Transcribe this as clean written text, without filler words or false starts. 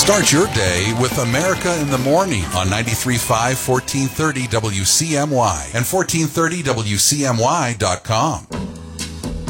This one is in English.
Start your day with America in the Morning on 93.5, 1430 WCMY and 1430WCMY.com.